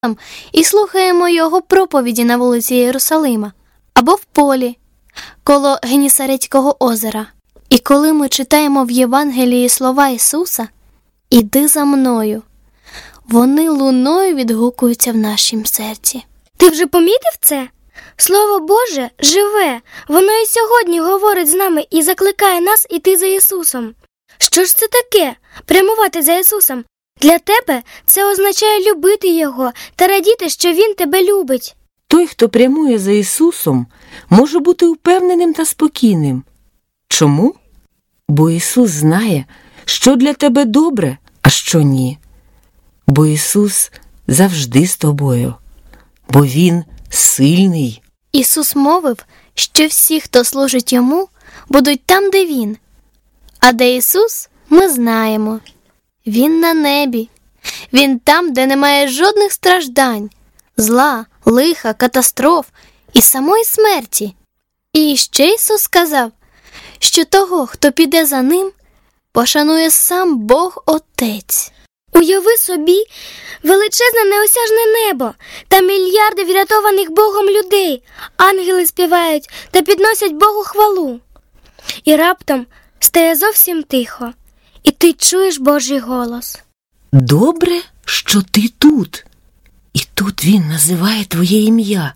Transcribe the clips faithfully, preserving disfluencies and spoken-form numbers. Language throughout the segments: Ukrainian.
і слухаємо його проповіді на вулиці Єрусалима або в полі коло Генісаретського озера. І коли ми читаємо в Євангелії слова Ісуса «Іди за мною», вони луною відгукуються в нашім серці. Ти вже помітив це? Слово Боже живе, воно і сьогодні говорить з нами і закликає нас іти за Ісусом. Що ж це таке – прямувати за Ісусом? Для тебе це означає любити Його та радіти, що Він тебе любить. Той, хто прямує за Ісусом, може бути впевненим та спокійним. Чому? Бо Ісус знає, що для тебе добре, а що ні. Бо Ісус завжди з тобою, бо Він сильний. Ісус мовив, що всі, хто служить Йому, будуть там, де Він. А де Ісус, ми знаємо. Він на небі. Він там, де немає жодних страждань, зла, лиха, катастроф і самої смерті. І ще Ісус сказав, що того, хто піде за Ним, пошанує сам Бог Отець. Уяви собі величезне неосяжне небо та мільярди врятованих Богом людей. Ангели співають та підносять Богу хвалу. І раптом стає зовсім тихо, і ти чуєш Божий голос. Добре, що ти тут. І тут Він називає твоє ім'я.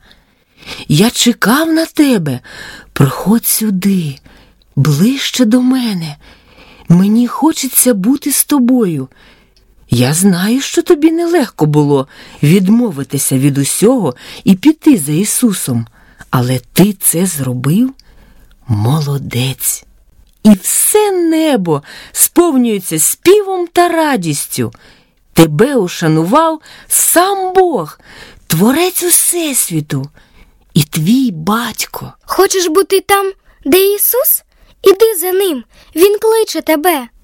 Я чекав на тебе. Приходь сюди, ближче до мене. Мені хочеться бути з тобою. Я знаю, що тобі нелегко було відмовитися від усього і піти за Ісусом. Але ти це зробив? Молодець! І все небо сповнюється співом та радістю. Тебе ушанував сам Бог, Творець Усесвіту і твій батько. Хочеш бути там, де Ісус? Іди за Ним, Він кличе тебе.